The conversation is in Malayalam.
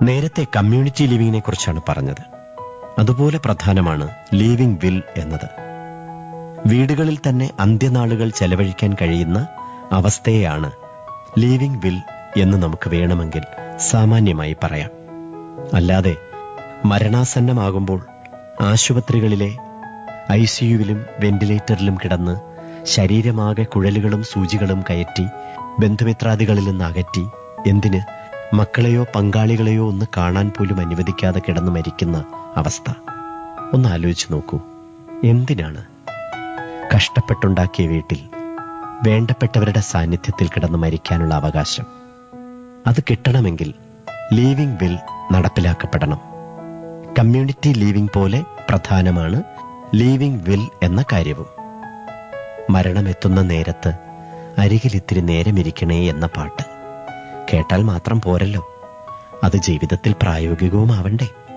നേരത്തെ കമ്മ്യൂണിറ്റി ലിവിങ്ങിനെ കുറിച്ചാണ് പറഞ്ഞത്. അതുപോലെ പ്രധാനമാണ് ലീവിംഗ് വിൽ എന്നത്. വീടുകളിൽ തന്നെ അന്ത്യനാളുകൾ ചെലവഴിക്കാൻ കഴിയുന്ന അവസ്ഥയെയാണ് ലീവിംഗ് വിൽ എന്ന് നമുക്ക് വേണമെങ്കിൽ സാമാന്യമായി പറയാം. അല്ലാതെ മരണാസന്നമാകുമ്പോൾ ആശുപത്രികളിലെ ICUവിലും വെന്റിലേറ്ററിലും കിടന്ന് ശരീരമാകെ കുഴലുകളും സൂചികളും കയറ്റി ബന്ധുമിത്രാദികളിൽ നിന്ന് അകറ്റി എന്തിന് മക്കളെയോ പങ്കാളികളെയോ ഒന്ന് കാണാൻ പോലും അനുവദിക്കാതെ കിടന്നു മരിക്കുന്ന അവസ്ഥ ഒന്ന് ആലോചിച്ച് നോക്കൂ. എന്തിനാണ്? കഷ്ടപ്പെട്ടുണ്ടാക്കിയ വീട്ടിൽ വേണ്ടപ്പെട്ടവരുടെ സാന്നിധ്യത്തിൽ കിടന്ന് മരിക്കാനുള്ള അവകാശം. അത് കിട്ടണമെങ്കിൽ ലീവിംഗ് വിൽ നടപ്പിലാക്കപ്പെടണം. കമ്മ്യൂണിറ്റി ലീവിംഗ് പോലെ പ്രധാനമാണ് ലീവിംഗ് വിൽ എന്ന കാര്യവും. മരണമെത്തുന്ന നേരത്ത് അരികിലിത്തിരി നേരമിരിക്കണേ എന്ന പാട്ട് കേട്ടാൽ മാത്രം പോരല്ലോ, അത് ജീവിതത്തിൽ പ്രായോഗികവുമാവണ്ടേ?